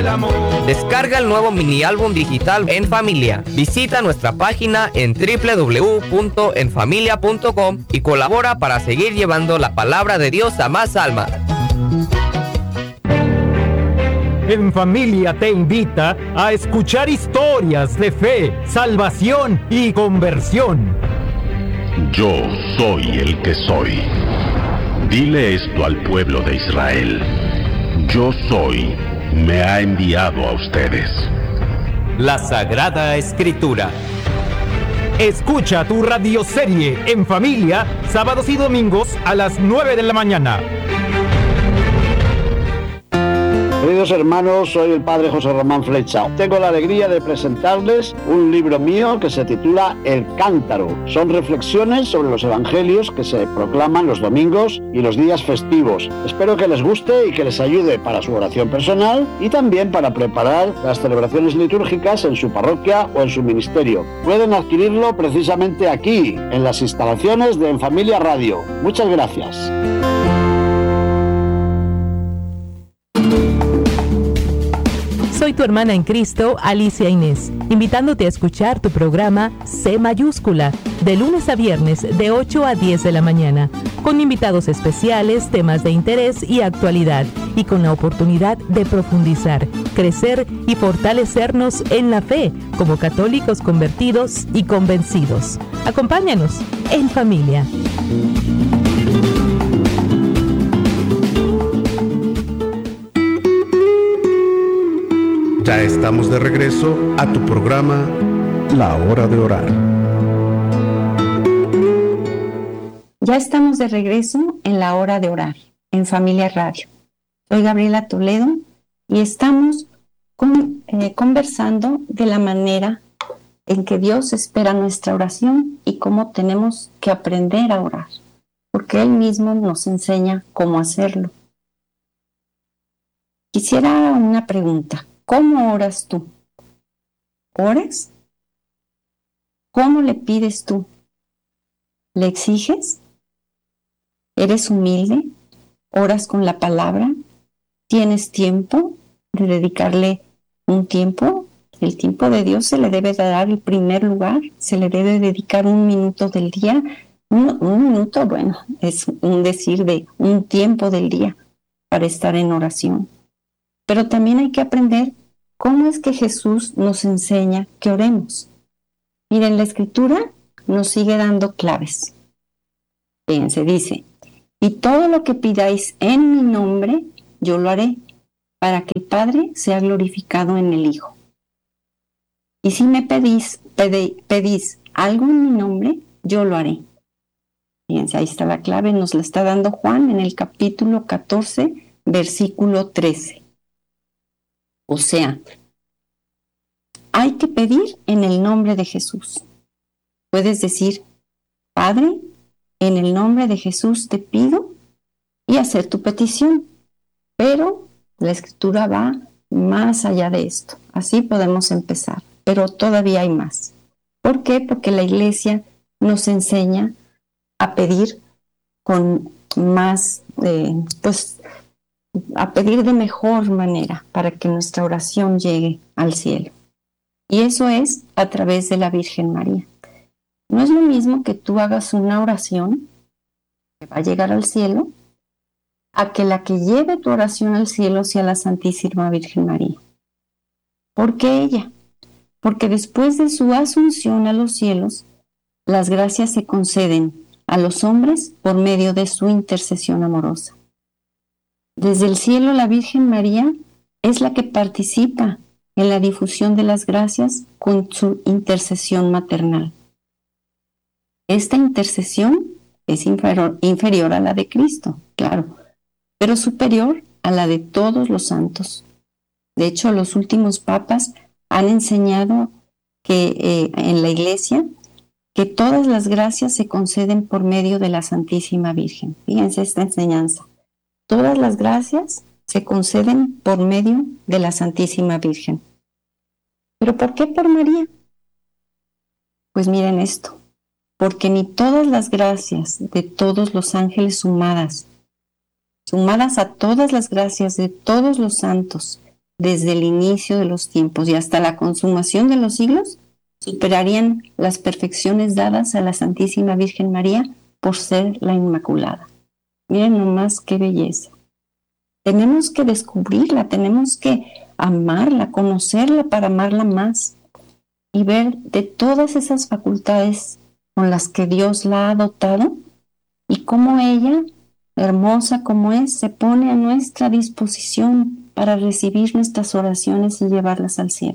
Descarga el nuevo mini álbum digital En Familia. Visita nuestra página en www.enfamilia.com y colabora para seguir llevando la palabra de Dios a más almas. En Familia te invita a escuchar historias de fe, salvación y conversión. Yo soy el que soy. Dile esto al pueblo de Israel. Yo soy, me ha enviado a ustedes. La Sagrada Escritura. Escucha tu radioserie En Familia, sábados y domingos a las 9 de la mañana. Queridos hermanos, soy el padre José Román Flecha. Tengo la alegría de presentarles un libro mío que se titula El Cántaro. Son reflexiones sobre los evangelios que se proclaman los domingos y los días festivos. Espero que les guste y que les ayude para su oración personal y también para preparar las celebraciones litúrgicas en su parroquia o en su ministerio. Pueden adquirirlo precisamente aquí, en las instalaciones de En Familia Radio. Muchas gracias. Soy tu hermana en Cristo, Alicia Inés, invitándote a escuchar tu programa C Mayúscula, de lunes a viernes de 8 a 10 de la mañana, con invitados especiales, temas de interés y actualidad, y con la oportunidad de profundizar, crecer y fortalecernos en la fe, como católicos convertidos y convencidos. Acompáñanos en familia. Ya estamos de regreso a tu programa La Hora de Orar. Ya estamos de regreso en La Hora de Orar, en Familia Radio. Soy Gabriela Toledo y estamos conversando de la manera en que Dios espera nuestra oración y cómo tenemos que aprender a orar, porque Él mismo nos enseña cómo hacerlo. Quisiera una pregunta. ¿Cómo oras tú? ¿Oras? ¿Cómo le pides tú? ¿Le exiges? ¿Eres humilde? ¿Oras con la palabra? ¿Tienes tiempo de dedicarle un tiempo? El tiempo de Dios se le debe dar el primer lugar, se le debe dedicar un minuto del día. Un minuto, bueno, es un decir de un tiempo del día para estar en oración. Pero también hay que aprender cómo es que Jesús nos enseña que oremos. Miren, la Escritura nos sigue dando claves. Fíjense, dice, y todo lo que pidáis en mi nombre, yo lo haré, para que el Padre sea glorificado en el Hijo. Y si me pedís algo en mi nombre, yo lo haré. Fíjense, ahí está la clave, nos la está dando Juan en el capítulo 14, versículo 13. O sea, hay que pedir en el nombre de Jesús. Puedes decir, Padre, en el nombre de Jesús te pido, y hacer tu petición. Pero la Escritura va más allá de esto. Así podemos empezar, pero todavía hay más. ¿Por qué? Porque la Iglesia nos enseña a pedir con más, a pedir de mejor manera para que nuestra oración llegue al cielo. Y eso es a través de la Virgen María. No es lo mismo que tú hagas una oración que va a llegar al cielo, a que la que lleve tu oración al cielo sea la Santísima Virgen María. ¿Por qué ella? Porque después de su asunción a los cielos, las gracias se conceden a los hombres por medio de su intercesión amorosa. Desde el cielo, la Virgen María es la que participa en la difusión de las gracias con su intercesión maternal. Esta intercesión es inferior a la de Cristo, claro, pero superior a la de todos los santos. De hecho, los últimos papas han enseñado que en la Iglesia que todas las gracias se conceden por medio de la Santísima Virgen. Fíjense esta enseñanza. Todas las gracias se conceden por medio de la Santísima Virgen. ¿Pero por qué por María? Pues miren esto, porque ni todas las gracias de todos los ángeles sumadas a todas las gracias de todos los santos desde el inicio de los tiempos y hasta la consumación de los siglos, superarían las perfecciones dadas a la Santísima Virgen María por ser la Inmaculada. Miren nomás qué belleza. Tenemos que descubrirla, tenemos que amarla, conocerla para amarla más y ver de todas esas facultades con las que Dios la ha dotado y cómo ella, hermosa como es, se pone a nuestra disposición para recibir nuestras oraciones y llevarlas al cielo.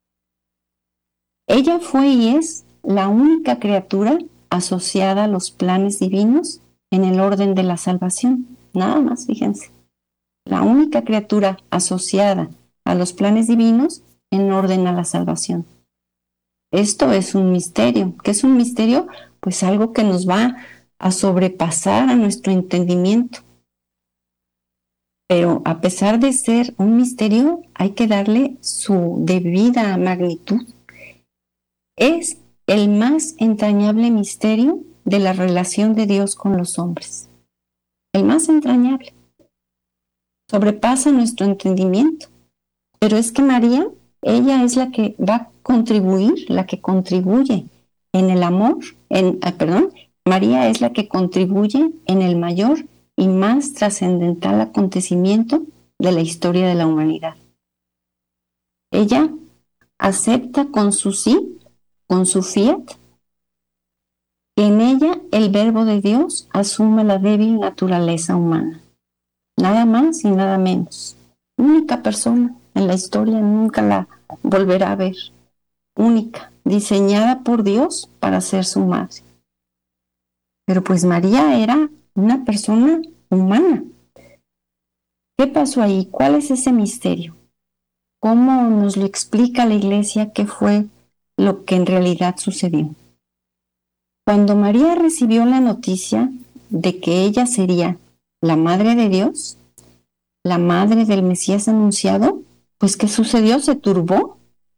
Ella fue y es la única criatura asociada a los planes divinos en el orden de la salvación. Nada más, fíjense. La única criatura asociada a los planes divinos en orden a la salvación. Esto es un misterio. ¿Qué es un misterio? Pues algo que nos va a sobrepasar a nuestro entendimiento. Pero a pesar de ser un misterio, hay que darle su debida magnitud. Es el más entrañable misterio de la relación de Dios con los hombres. El más entrañable. Sobrepasa nuestro entendimiento. Pero es que María, ella es la que va a contribuir, la que contribuye en el amor, María es la que contribuye en el mayor y más trascendental acontecimiento de la historia de la humanidad. Ella acepta con su sí, con su fiat, que en ella el Verbo de Dios asume la débil naturaleza humana. Nada más y nada menos. Única persona en la historia, nunca la volverá a ver. Única, diseñada por Dios para ser su madre. Pero pues María era una persona humana. ¿Qué pasó ahí? ¿Cuál es ese misterio? ¿Cómo nos lo explica la Iglesia qué fue lo que en realidad sucedió? Cuando María recibió la noticia de que ella sería la Madre de Dios, la Madre del Mesías anunciado, pues ¿qué sucedió? Se turbó.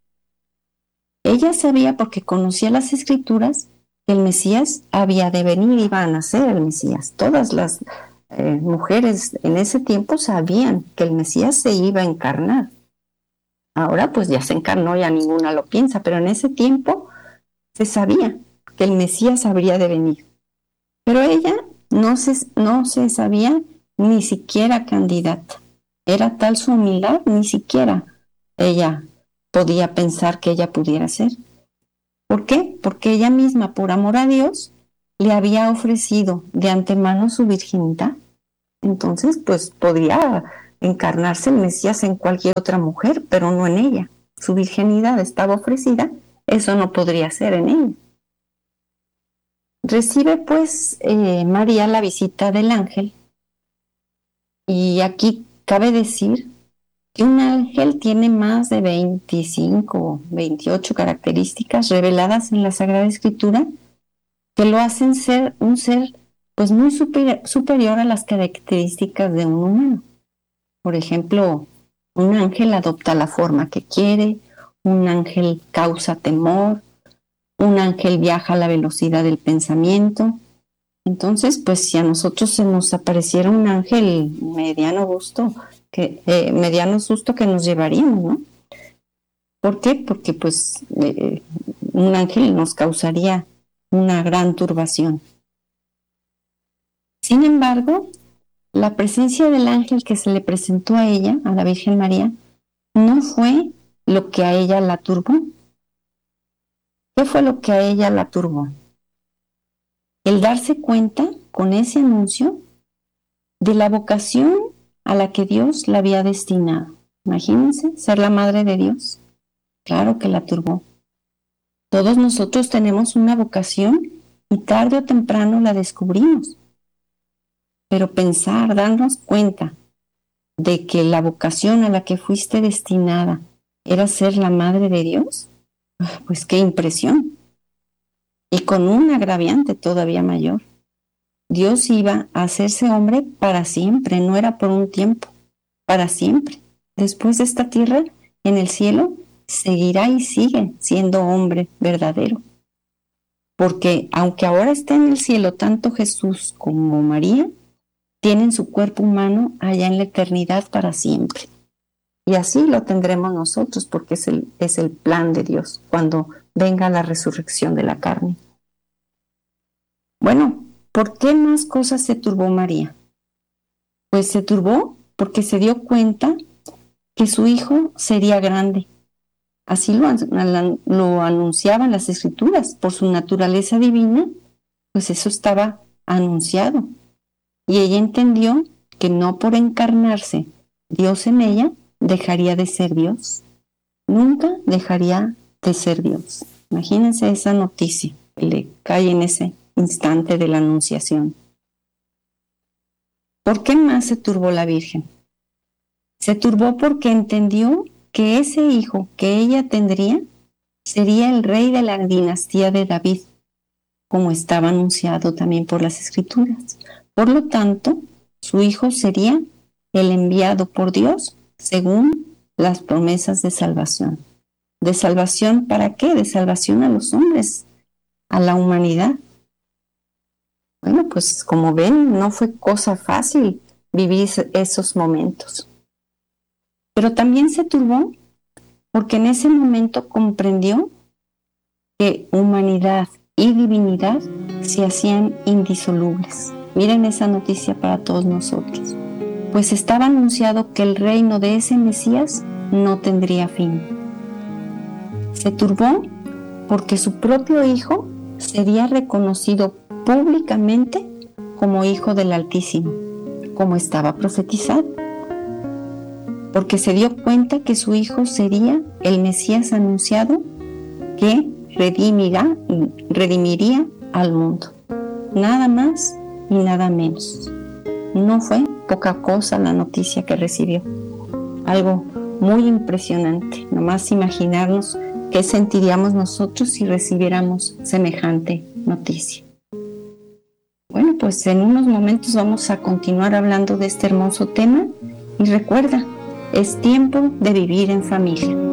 Ella sabía, porque conocía las Escrituras, que el Mesías había de venir, iba a nacer el Mesías. Todas las mujeres en ese tiempo sabían que el Mesías se iba a encarnar. Ahora pues ya se encarnó, ya ninguna lo piensa, pero en ese tiempo se sabía que el Mesías habría de venir. Pero ella no se sabía ni siquiera candidata. Era tal su humildad, ni siquiera ella podía pensar que ella pudiera ser. ¿Por qué? Porque ella misma, por amor a Dios, le había ofrecido de antemano su virginidad. Entonces, pues podría encarnarse el Mesías en cualquier otra mujer, pero no en ella. Su virginidad estaba ofrecida, eso no podría ser en ella. Recibe pues María la visita del ángel, y aquí cabe decir que un ángel tiene más de 25 o 28 características reveladas en la Sagrada Escritura que lo hacen ser un ser pues muy superior a las características de un humano. Por ejemplo, un ángel adopta la forma que quiere, un ángel causa temor, un ángel viaja a la velocidad del pensamiento. Entonces, pues si a nosotros se nos apareciera un ángel mediano susto que nos llevaríamos, ¿no? ¿Por qué? Porque pues un ángel nos causaría una gran turbación. Sin embargo, la presencia del ángel que se le presentó a ella, a la Virgen María, no fue lo que a ella la turbó. ¿Qué fue lo que a ella la turbó? El darse cuenta con ese anuncio de la vocación a la que Dios la había destinado. Imagínense, ser la Madre de Dios. Claro que la turbó. Todos nosotros tenemos una vocación y tarde o temprano la descubrimos. Pero pensar, darnos cuenta de que la vocación a la que fuiste destinada era ser la Madre de Dios, pues qué impresión. Y con un agraviante todavía mayor. Dios iba a hacerse hombre para siempre, no era por un tiempo, para siempre. Después de esta tierra, en el cielo, seguirá y sigue siendo hombre verdadero. Porque aunque ahora esté en el cielo tanto Jesús como María, tienen su cuerpo humano allá en la eternidad para siempre. Y así lo tendremos nosotros, porque es el plan de Dios cuando venga la resurrección de la carne. Bueno, ¿por qué más cosas se turbó María? Pues se turbó porque se dio cuenta que su hijo sería grande. Así lo anunciaban las Escrituras. Por su naturaleza divina, pues eso estaba anunciado. Y ella entendió que no por encarnarse Dios en ella, dejaría de ser Dios. Nunca dejaría de ser Dios. Imagínense esa noticia que le cae en ese instante de la anunciación. ¿Por qué más se turbó la Virgen? Se turbó porque entendió que ese hijo que ella tendría sería el rey de la dinastía de David, como estaba anunciado también por las Escrituras. Por lo tanto, su hijo sería el enviado por Dios según las promesas de salvación. ¿De salvación para qué? De salvación a los hombres, a la humanidad. Bueno, pues como ven, no fue cosa fácil vivir esos momentos. Pero también se turbó porque en ese momento comprendió que humanidad y divinidad se hacían indisolubles. Miren esa noticia para todos nosotros. Pues estaba anunciado que el reino de ese Mesías no tendría fin. Se turbó porque su propio hijo sería reconocido públicamente como hijo del Altísimo, como estaba profetizado. Porque se dio cuenta que su hijo sería el Mesías anunciado que redimiría al mundo. Nada más y nada menos. No fue poca cosa la noticia que recibió. Algo muy impresionante. Nomás imaginarnos qué sentiríamos nosotros si recibiéramos semejante noticia. Bueno, pues en unos momentos vamos a continuar hablando de este hermoso tema. Y recuerda, es tiempo de vivir en familia.